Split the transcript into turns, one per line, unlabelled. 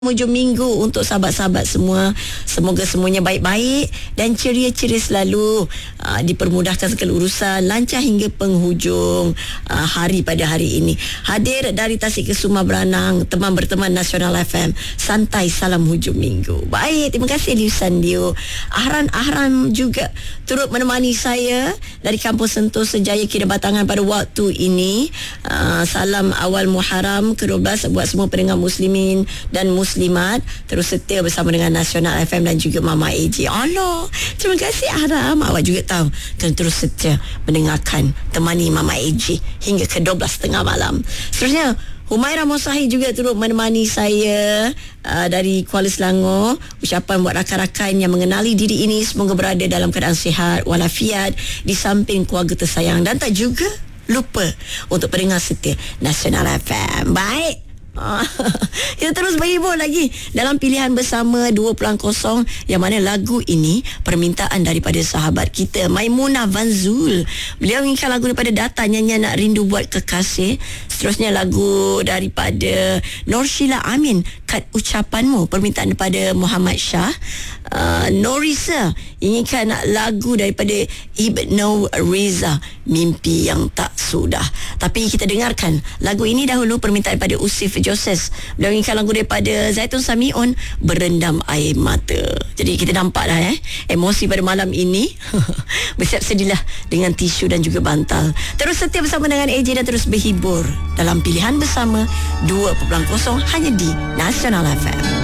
Hujung minggu untuk sahabat-sahabat semua. Semoga semuanya baik-baik dan ceria-ceria selalu, dipermudahkan segala urusan, lancar hingga penghujung hari pada hari ini. Hadir dari Tasik Kesuma Beranang, teman berteman Nasional FM. Santai, salam hujung minggu. Baik, terima kasih Liusan Dio. Ahran juga turut menemani saya dari Kampus Sentosa Jaya Kinabatangan pada waktu ini. Salam awal Muharram ke-12 buat semua pendengar muslimin dan muslimat, terus setia bersama dengan Nasional FM dan juga Mama AJ. Allah, terima kasih Aram. Awak juga tahu kan, terus setia mendengarkan, temani Mama AJ hingga ke 12.30 malam. Seterusnya Humaira Mosahi juga turut menemani saya dari Kuala Selangor. Ucapan buat rakan-rakan yang mengenali diri ini, semoga berada dalam keadaan sihat walafiat di samping keluarga tersayang, dan tak juga lupa untuk pendengar setia Nasional FM. Baik, kita terus berhibur lagi dalam pilihan bersama 2.0, yang mana lagu ini permintaan daripada sahabat kita Maimunah Vanzul. Beliau inginkan lagu daripada Data, nyanyian Nak Rindu Buat Kekasih. Seterusnya lagu daripada Norshila Amin, Kad Ucapanmu, permintaan daripada Muhammad Shah. Norisa inginkan lagu daripada Ibnu Reza, Mimpi Yang Tak Sudah. Tapi kita dengarkan lagu ini dahulu, permintaan daripada Usif Joses. Beliau inginkan lagu daripada Zaitun Samiun, Berendam Air Mata. Jadi kita nampak dah emosi pada malam ini. Bersiap sedilah dengan tisu dan juga bantal. Terus setia bersama dengan AJ dan terus berhibur dalam pilihan bersama 2.0 hanya di Nasional FM.